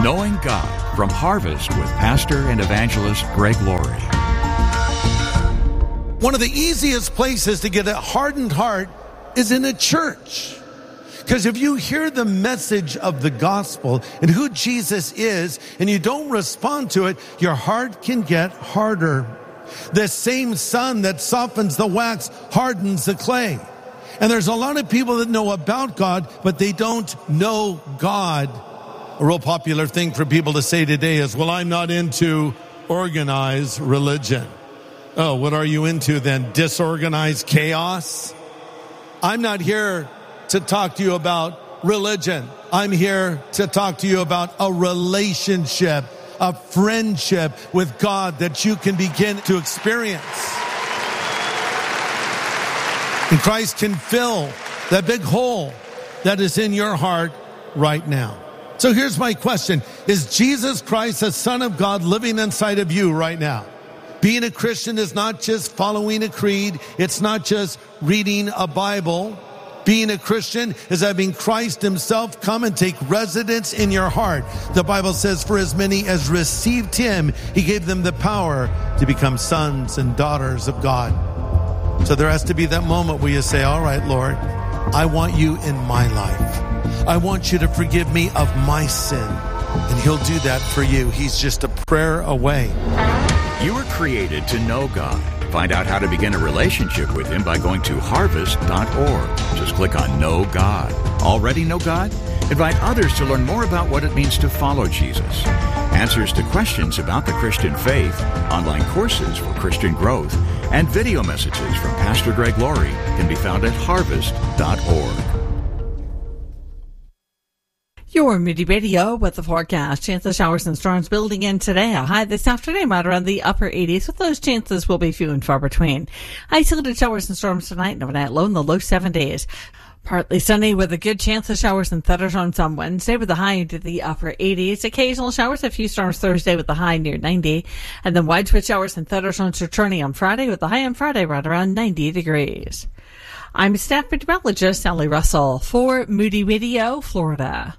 Knowing God from Harvest with Pastor and Evangelist Greg Laurie. One of the easiest places to get a hardened heart is in a church. Because if you hear the message of the gospel and who Jesus is, and you don't respond to it, your heart can get harder. The same sun that softens the wax hardens the clay. And there's a lot of people that know about God, but they don't know God. A real popular thing for people to say today is, well, I'm not into organized religion. Oh, what are you into then? Disorganized chaos? I'm not here to talk to you about religion. I'm here to talk to you about a relationship, a friendship with God that you can begin to experience. And Christ can fill that big hole that is in your heart right now. So here's my question. Is Jesus Christ, the Son of God, living inside of you right now? Being a Christian is not just following a creed. It's not just reading a Bible. Being a Christian is having Christ himself come and take residence in your heart. The Bible says, for as many as received him, he gave them the power to become sons and daughters of God. So there has to be that moment where you say, all right, Lord, I want you in my life. I want you to forgive me of my sin. And he'll do that for you. He's just a prayer away. You were created to know God. Find out how to begin a relationship with him by going to harvest.org. Just click on Know God. Already know God? Invite others to learn more about what it means to follow Jesus. Answers to questions about the Christian faith, online courses for Christian growth, and video messages from Pastor Greg Laurie can be found at harvest.org. Your Moody Radio with the forecast. Chance of showers and storms building in today. A high this afternoon right around the upper 80s, with those chances will be few and far between. Isolated showers and storms tonight and overnight low in the low 70s. Partly sunny with a good chance of showers and thunderstorms on Wednesday with the high into the upper 80s. Occasional showers, a few storms Thursday with the high near 90. And then widespread showers and thunderstorms returning on Friday with the high on Friday right around 90 degrees. I'm staff meteorologist Sally Russell for Moody Radio, Florida.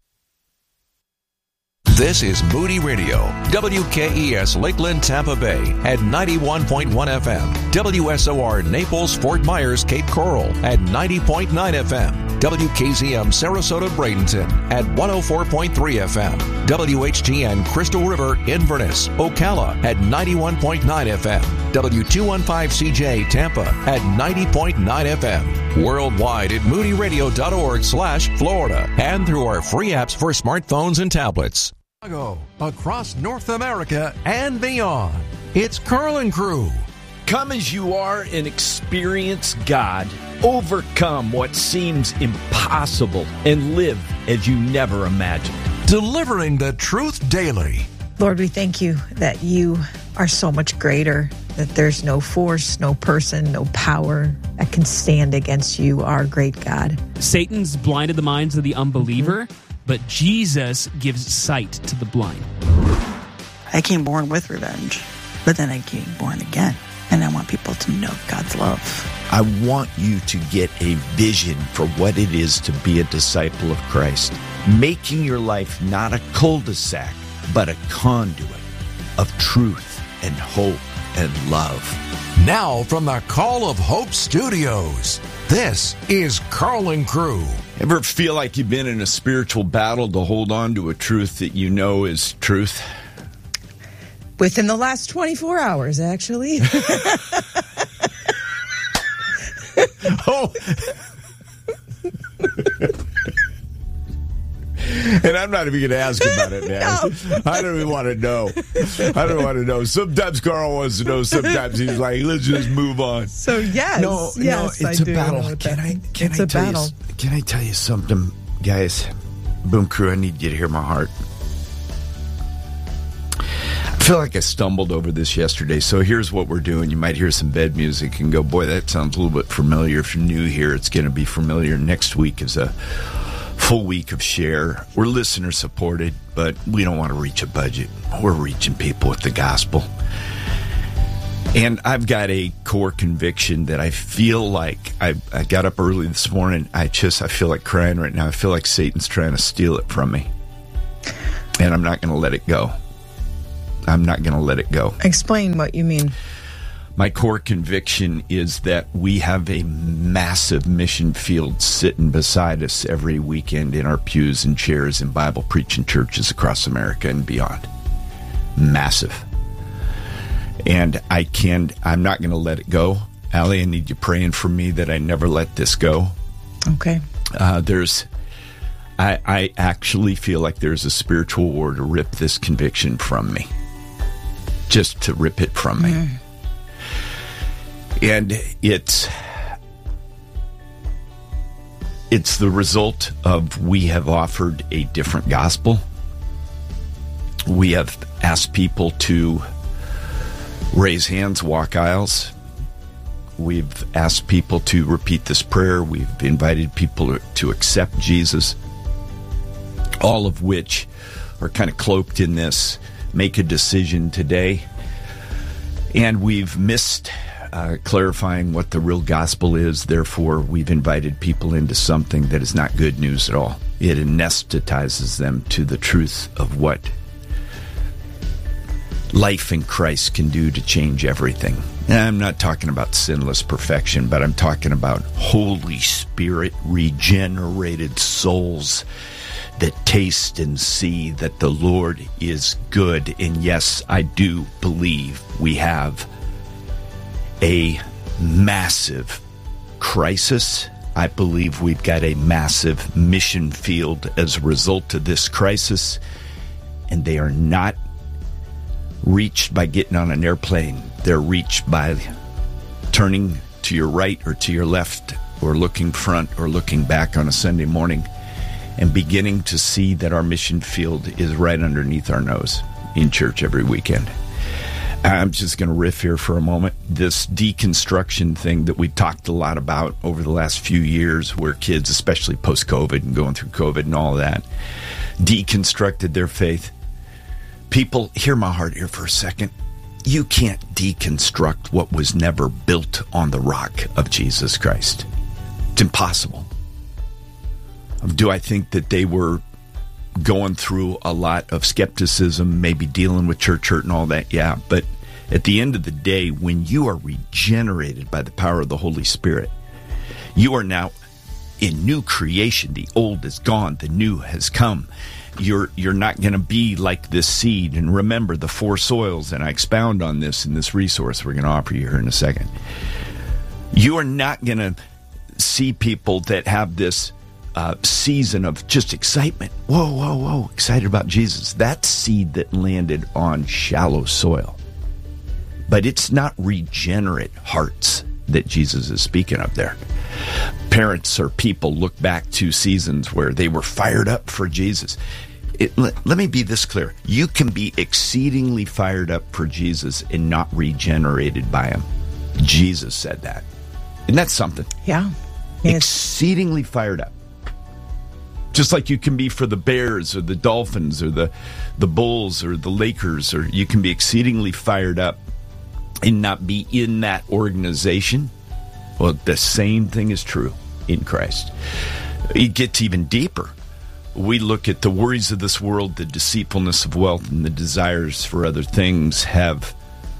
This is Moody Radio, WKES Lakeland, Tampa Bay at 91.1 FM, WSOR Naples, Fort Myers, Cape Coral at 90.9 FM, WKZM Sarasota, Bradenton at 104.3 FM, WHTN Crystal River, Inverness, Ocala at 91.9 FM, W215CJ Tampa at 90.9 FM, worldwide at moodyradio.org/Florida, and through our free apps for smartphones and tablets. Across North America and beyond, it's Carl and Crew. Come as you are and experience God. Overcome what seems impossible and live as you never imagined. Delivering the truth daily. Lord, we thank you that you are so much greater, that there's no force, no person, no power that can stand against you, our great God. Satan's blinded the minds of the unbeliever, but Jesus gives sight to the blind. I came born with revenge, but then I came born again. And I want people to know God's love. I want you to get a vision for what it is to be a disciple of Christ. Making your life not a cul-de-sac, but a conduit of truth and hope and love. Now from the Call of Hope Studios, this is Carl and Crew. Ever feel like you've been in a spiritual battle to hold on to a truth that you know is truth? Within the last 24 hours, actually. Oh. And I'm not even going to ask about it, man. No. I don't even want to know. I don't want to know. Sometimes Carl wants to know. Sometimes he's like, let's just move on. So, yes. No, it's a battle. Can I tell you something, guys? Boom Crew, I need you to hear my heart. I feel like I stumbled over this yesterday, so here's what we're doing. You might hear some bed music and go, boy, that sounds a little bit familiar. If you're new here, it's going to be familiar. Next week is a full week of share. We're listener supported, but we don't want to reach a budget. We're reaching people with the gospel. And I've got a core conviction that I feel like I got up early this morning. I feel like crying right now. I feel like Satan's trying to steal it from me. And I'm not going to let it go. I'm not going to let it go. Explain what you mean. My core conviction is that we have a massive mission field sitting beside us every weekend in our pews and chairs in Bible preaching churches across America and beyond. Massive. And I'm not going to let it go. Allie, I need you praying for me that I never let this go. Okay. I actually feel like there's a spiritual war to rip this conviction from me. Just to rip it from me. And it's the result of we have offered a different gospel. We have asked people to raise hands, walk aisles. We've asked people to repeat this prayer. We've invited people to accept Jesus. All of which are kind of cloaked in this make a decision today. And we've missed clarifying what the real gospel is. Therefore, we've invited people into something that is not good news at all. It anesthetizes them to the truth of what life in Christ can do to change everything. And I'm not talking about sinless perfection, but I'm talking about Holy Spirit regenerated souls that taste and see that the Lord is good. And yes, I do believe we have a massive crisis. I believe we've got a massive mission field as a result of this crisis, and they are not reached by getting on an airplane. They're reached by turning to your right or to your left, or looking front or looking back on a Sunday morning and beginning to see that our mission field is right underneath our nose in church every weekend. I'm just going to riff here for a moment. This deconstruction thing that we talked a lot about over the last few years, where kids, especially post-COVID and going through COVID and all of that, deconstructed their faith. People, hear my heart here for a second. You can't deconstruct what was never built on the rock of Jesus Christ. It's impossible. Do I think that they were going through a lot of skepticism, maybe dealing with church hurt and all that? Yeah, but at the end of the day, when you are regenerated by the power of the Holy Spirit, you are now in new creation. The old is gone, the new has come. You're not going to be like this seed. And remember the 4 soils, and I expound on this in this resource we're going to offer you here in a second. You are not going to see people that have this season of just excitement. Whoa, excited about Jesus. That seed that landed on shallow soil. But it's not regenerate hearts that Jesus is speaking of there. Parents or people look back to seasons where they were fired up for Jesus. Let me be this clear. You can be exceedingly fired up for Jesus and not regenerated by him. Jesus said that. Isn't that something? Yeah. Exceedingly fired up. Just like you can be for the Bears or the Dolphins or the Bulls or the Lakers, or you can be exceedingly fired up and not be in that organization. Well, the same thing is true in Christ. It gets even deeper. We look at the worries of this world, the deceitfulness of wealth, and the desires for other things have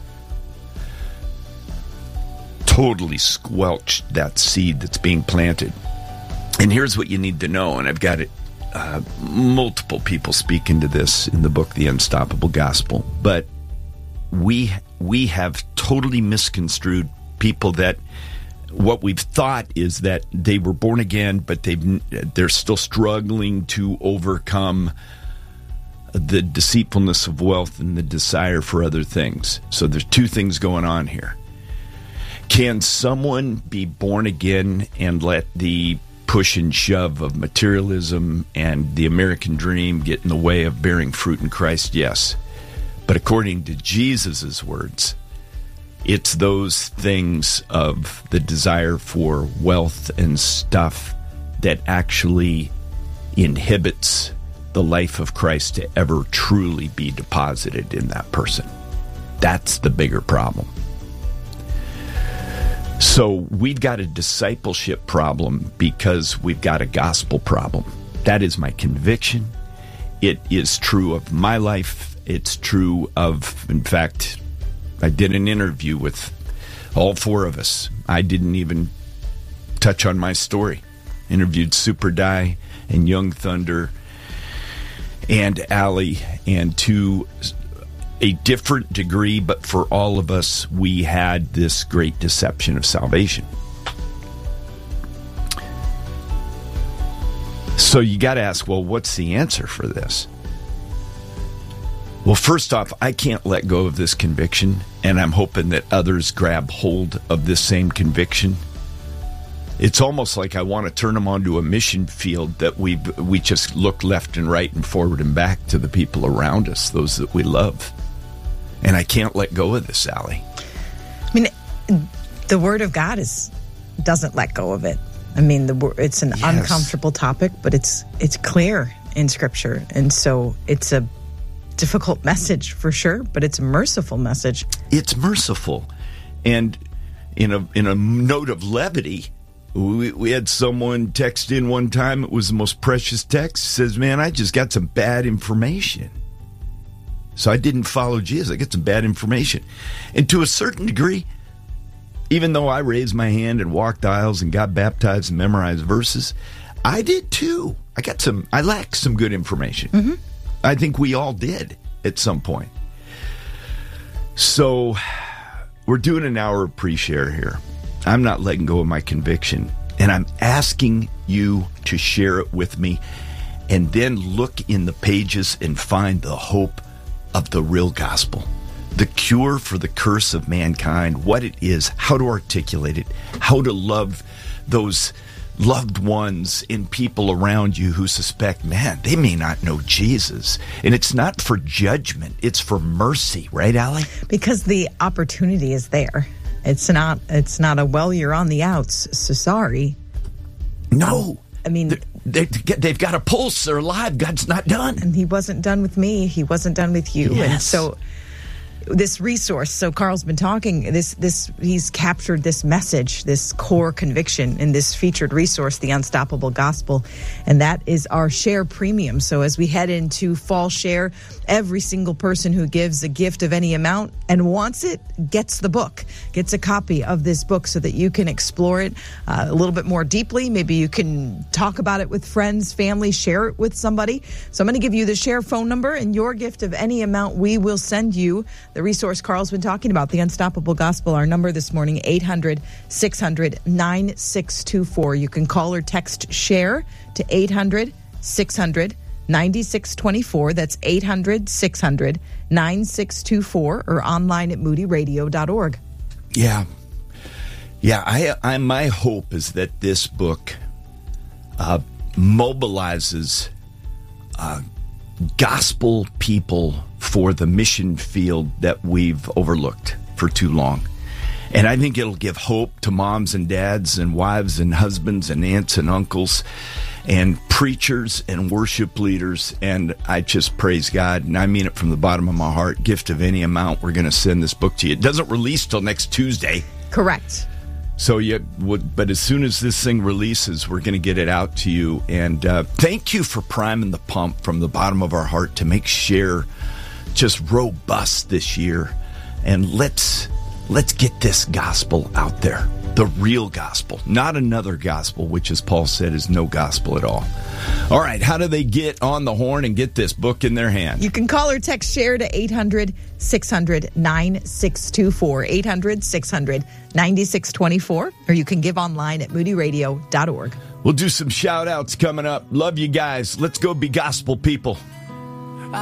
totally squelched that seed that's being planted. And here's what you need to know, and I've got it. Multiple people speak into this in the book, The Unstoppable Gospel. But we have totally misconstrued people that what we've thought is that they were born again, but they're still struggling to overcome the deceitfulness of wealth and the desire for other things. So there's 2 things going on here. Can someone be born again and let the push and shove of materialism and the American dream get in the way of bearing fruit in Christ? Yes. But according to Jesus' words, it's those things of the desire for wealth and stuff that actually inhibits the life of Christ to ever truly be deposited in that person. That's the bigger problem. So we've got a discipleship problem because we've got a gospel problem. That is my conviction. It is true of my life. It's true of, in fact, I did an interview with all four of us. I didn't even touch on my story. Interviewed Super Die and Young Thunder and Allie, and to a different degree, but for all of us, we had this great deception of salvation. So you got to ask, well, what's the answer for this? Well, first off, I can't let go of this conviction, and I'm hoping that others grab hold of this same conviction. It's almost like I want to turn them onto a mission field that we just look left and right and forward and back to the people around us, those that we love. And I can't let go of this, Allie. I mean, the Word of God doesn't let go of it. I mean, it's an uncomfortable topic, but it's clear in Scripture. And so it's a difficult message for sure, but it's a merciful message. It's merciful. And in a note of levity, we had someone text in one time. It was the most precious text. It says, man, I just got some bad information. So I didn't follow Jesus. I got some bad information. And to a certain degree, even though I raised my hand and walked aisles and got baptized and memorized verses, I did too. I lacked some good information. Mm-hmm. I think we all did at some point. So we're doing an hour of pre-share here. I'm not letting go of my conviction, and I'm asking you to share it with me, and then look in the pages and find the hope of the real gospel, the cure for the curse of mankind, what it is, how to articulate it, how to love those loved ones and people around you who suspect, man, they may not know Jesus. And it's not for judgment, it's for mercy, right, Allie? Because the opportunity is there. It's not a, well, you're on the outs, so sorry. No. I mean, they've got a pulse. They're alive. God's not done. And he wasn't done with me. He wasn't done with you. Yes. And so this resource, so Carl's been talking, he's captured this message, this core conviction in this featured resource, The Unstoppable Gospel, and that is our Share Premium. So as we head into Fall Share, every single person who gives a gift of any amount and wants it gets the book, gets a copy of this book so that you can explore it a little bit more deeply. Maybe you can talk about it with friends, family, share it with somebody. So I'm going to give you the Share phone number, and your gift of any amount, we will send you the resource Carl's been talking about, The Unstoppable Gospel. Our number this morning, 800-600-9624. You can call or text SHARE to 800-600-9624. That's 800-600-9624, or online at moodyradio.org. Yeah. I my hope is that this book mobilizes gospel people for the mission field that we've overlooked for too long. And I think it'll give hope to moms and dads and wives and husbands and aunts and uncles and preachers and worship leaders. And I just praise God, and I mean it from the bottom of my heart. Gift of any amount, we're going to send this book to you. It doesn't release till next Tuesday. Correct. So, but as soon as this thing releases, we're going to get it out to you. And thank you for priming the pump from the bottom of our heart to make Share just robust this year. And let's get this gospel out there, the real gospel, not another gospel, which, as Paul said, is no gospel at all. All right, how do they get on the horn and get this book in their hand? You can call or text SHARE to 800-600-9624, 800-600-9624, or you can give online at moodyradio.org. We'll do some shout-outs coming up. Love you guys. Let's go be gospel people.